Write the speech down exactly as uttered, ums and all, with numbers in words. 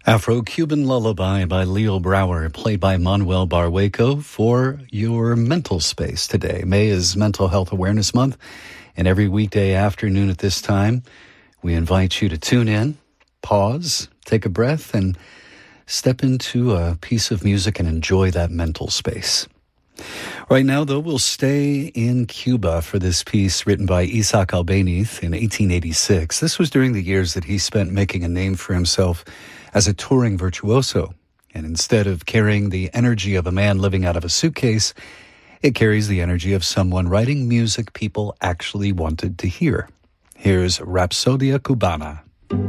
Afro-Cuban Lullaby by Leo Brower, played by Manuel Barrueco for your mental space today. May is Mental Health Awareness Month, and every weekday afternoon at this time, we invite you to tune in, pause, take a breath, and step into a piece of music and enjoy that mental space. Right now, though, we'll stay in Cuba for this piece written by Isaac Albéniz in eighteen eighty-six. This was during the years that he spent making a name for himself as a touring virtuoso. And instead of carrying the energy of a man living out of a suitcase, it carries the energy of someone writing music people actually wanted to hear. Here's Rapsodia Cubana.